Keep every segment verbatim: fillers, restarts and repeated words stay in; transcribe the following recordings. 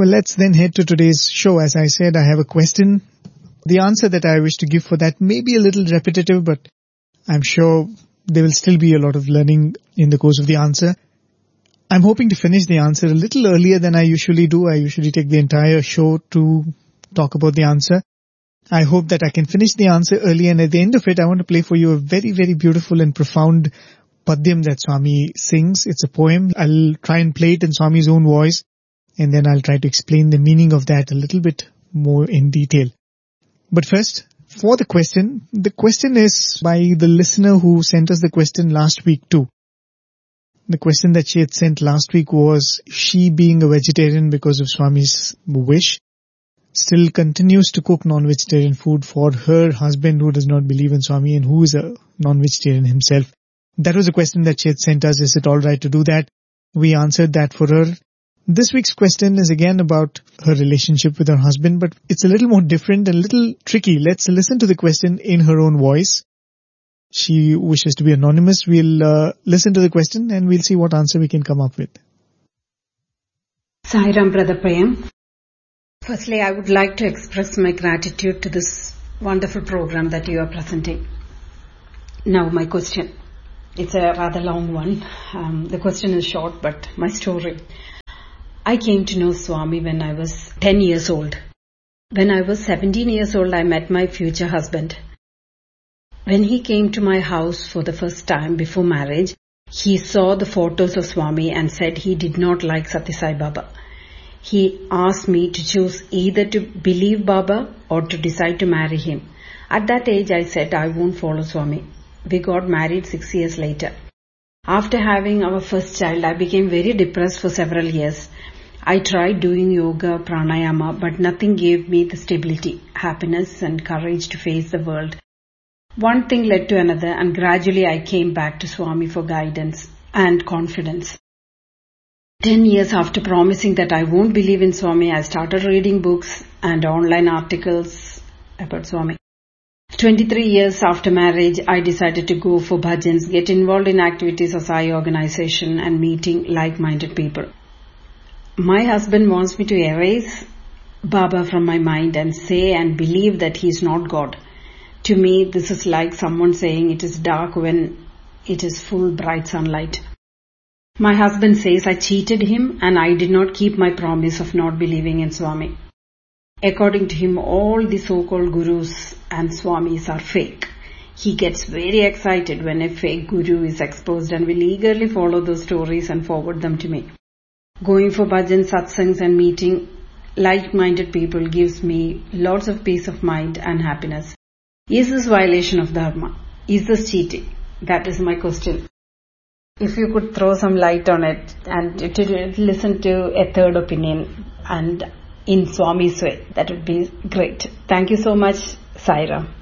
Well, let's then head to today's show. As I said, I have a question. The answer that I wish to give for that may be a little repetitive, but I'm sure there will still be a lot of learning in the course of the answer. I'm hoping to finish the answer a little earlier than I usually do. I usually take the entire show to talk about the answer. I hope that I can finish the answer early, and at the end of it, I want to play for you a very, very beautiful and profound padyam that Swami sings. It's a poem. I'll try and play it in Swami's own voice, and then I'll try to explain the meaning of that a little bit more in detail. But first, for the question, the question is by the listener who sent us the question last week too. The question that she had sent last week was, she being a vegetarian because of Swami's wish, still continues to cook non-vegetarian food for her husband who does not believe in Swami and who is a non-vegetarian himself. That was a question that she had sent us. Is it all right to do that? We answered that for her. This week's question is again about her relationship with her husband, but it's a little more different and a little tricky. Let's listen to the question in her own voice. She wishes to be anonymous. We'll uh, listen to the question and we'll see what answer we can come up with. Sai Ram, Brother Prem. Firstly, I would like to express my gratitude to this wonderful program that you are presenting. Now my question. It's a rather long one. Um, the question is short, but my story. I came to know Swami when I was ten years old. When I was seventeen years old, I met my future husband. When he came to my house for the first time before marriage, he saw the photos of Swami and said he did not like Sathya Sai Baba. He asked me to choose either to believe Baba or to decide to marry him. At that age, I said I won't follow Swami. We got married six years later. After having our first child, I became very depressed for several years. I tried doing yoga, pranayama, but nothing gave me the stability, happiness and courage to face the world. One thing led to another, and gradually I came back to Swami for guidance and confidence. Ten years after promising that I won't believe in Swami, I started reading books and online articles about Swami. twenty-three years after marriage, I decided to go for bhajans, get involved in activities of Sai organization and meeting like-minded people. My husband wants me to erase Baba from my mind and say and believe that he is not God. To me, this is like someone saying it is dark when it is full bright sunlight. My husband says I cheated him and I did not keep my promise of not believing in Swami. According to him, all the so-called gurus and Swamis are fake. He gets very excited when a fake guru is exposed and will eagerly follow those stories and forward them to me. Going for bhajans, satsangs and meeting like-minded people gives me lots of peace of mind and happiness. Is this violation of dharma? Is this cheating? That is my question. If you could throw some light on it and to listen to a third opinion and in Swami's way, that would be great. Thank you so much, Sai Ram.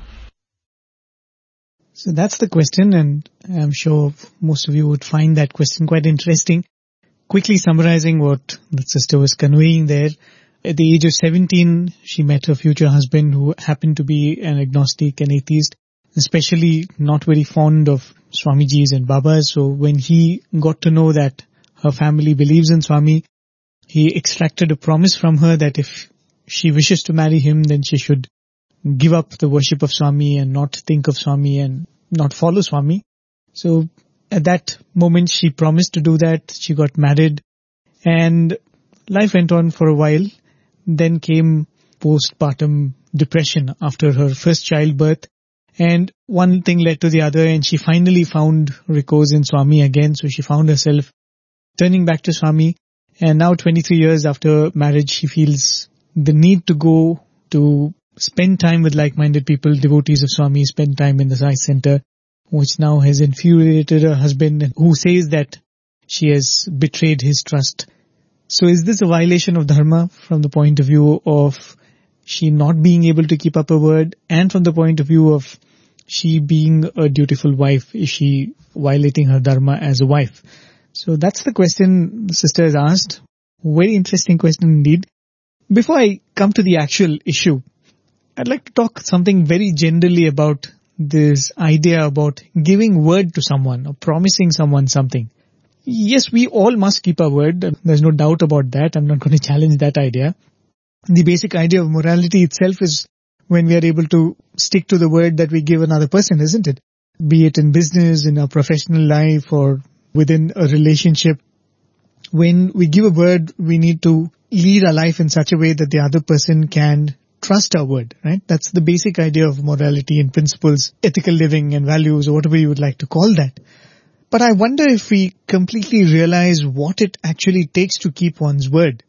So that's the question, and I'm sure most of you would find that question quite interesting. Quickly summarizing what the sister was conveying there, at the age of seventeen, she met her future husband who happened to be an agnostic, an atheist, especially not very fond of Swamijis and Babas. So when he got to know that her family believes in Swami, he extracted a promise from her that if she wishes to marry him, then she should give up the worship of Swami and not think of Swami and not follow Swami. So at that moment, she promised to do that. She got married and life went on for a while. Then came postpartum depression after her first childbirth. And one thing led to the other, and she finally found recourse in Swami again. So she found herself turning back to Swami. And now twenty-three years after marriage, she feels the need to go to spend time with like-minded people, devotees of Swami, spend time in the Sai Center, which now has infuriated her husband, who says that she has betrayed his trust. So is this a violation of dharma from the point of view of she not being able to keep up her word, and from the point of view of she being a dutiful wife? Is she violating her dharma as a wife? So that's the question the sister has asked. Very interesting question indeed. Before I come to the actual issue, I'd like to talk something very generally about this idea about giving word to someone or promising someone something. Yes, we all must keep our word. There's no doubt about that. I'm not going to challenge that idea. The basic idea of morality itself is when we are able to stick to the word that we give another person, isn't it? Be it in business, in our professional life, or within a relationship. When we give a word, we need to lead our life in such a way that the other person can trust our word, right? That's the basic idea of morality and principles, ethical living and values, or whatever you would like to call that. But I wonder if we completely realize what it actually takes to keep one's word.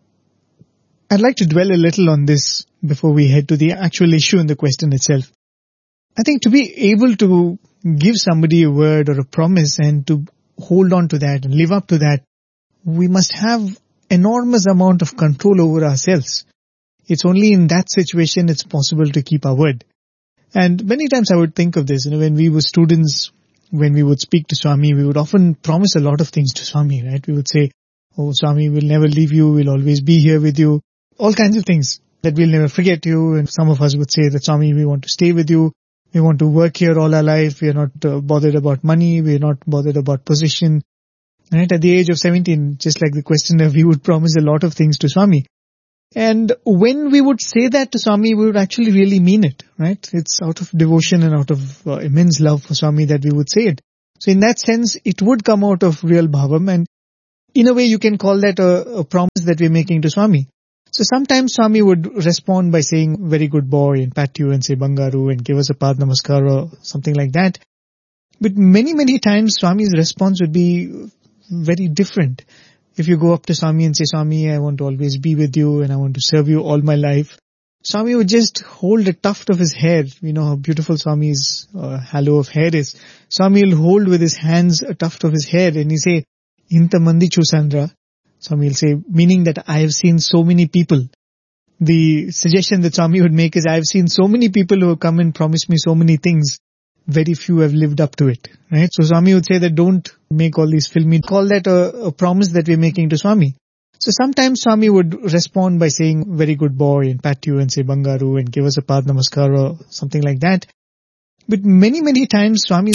I'd like to dwell a little on this before we head to the actual issue in the question itself. I think to be able to give somebody a word or a promise and to hold on to that and live up to that, we must have enormous amount of control over ourselves. It's only in that situation it's possible to keep our word. And many times I would think of this, you know, when we were students, when we would speak to Swami, we would often promise a lot of things to Swami, right? We would say, oh, Swami, we'll never leave you, we'll always be here with you. All kinds of things, that we'll never forget you. And some of us would say that, Swami, we want to stay with you. We want to work here all our life. We are not uh, bothered about money. We are not bothered about position. Right? At the age of seventeen, just like the questioner, we would promise a lot of things to Swami. And when we would say that to Swami, we would actually really mean it, right? It's out of devotion and out of uh, immense love for Swami that we would say it. So in that sense, it would come out of real bhavam, and in a way you can call that a, a promise that we're making to Swami. So sometimes Swami would respond by saying, very good boy, and pat you and say Bangaru and give us a Pad Namaskar or something like that. But many, many times Swami's response would be very different. If you go up to Swami and say, Swami, I want to always be with you and I want to serve you all my life, Swami would just hold a tuft of his hair. You know how beautiful Swami's uh, halo of hair is. Swami will hold with his hands a tuft of his hair and he say, Inta mandi chusandra. Swami will say, meaning that I have seen so many people. The suggestion that Swami would make is, I have seen so many people who have come and promised me so many things. Very few have lived up to it, right? So Swami would say that don't make all these filmy, call that a, a promise that we're making to Swami. So sometimes Swami would respond by saying, very good boy, and pat you and say Bangaru and give us a Pad Namaskar or something like that. But many, many times Swami